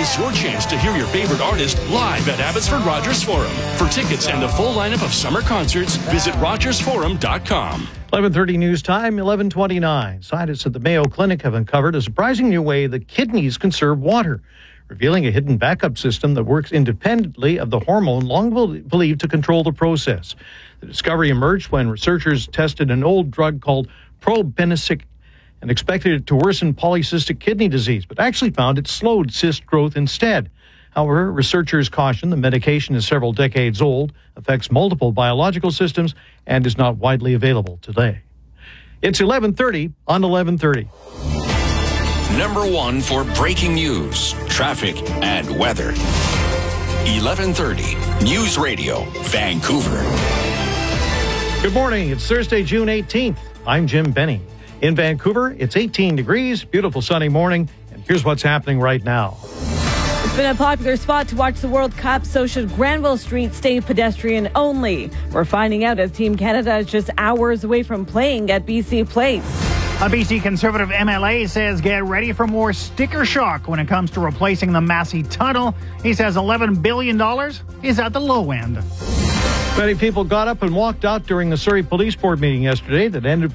miss your chance to hear your favorite artist live at Abbotsford Rogers Forum. For tickets and the full lineup of summer concerts, visit rogersforum.com. 11:30 news time, 11:29. Scientists at the Mayo Clinic have uncovered a surprising new way that kidneys conserve water, revealing a hidden backup system that works independently of the hormone long believed to control the process. The discovery emerged when researchers tested an old drug called probenecid and expected it to worsen polycystic kidney disease, but actually found it slowed cyst growth instead. However, researchers caution the medication is several decades old, affects multiple biological systems, and is not widely available today. It's 11:30 on 11:30. Number one for breaking news, traffic, and weather. 11:30 News Radio, Vancouver. Good morning. It's Thursday, June 18th. I'm Jim Benny. In Vancouver, it's 18 degrees, beautiful sunny morning, and here's what's happening right now. It's been a popular spot to watch the World Cup, so should Granville Street stay pedestrian only? We're finding out as Team Canada is just hours away from playing at BC Place. A BC Conservative MLA says get ready for more sticker shock when it comes to replacing the Massey Tunnel. He says $11 billion is at the low end. Many people got up and walked out during the Surrey Police Board meeting yesterday that ended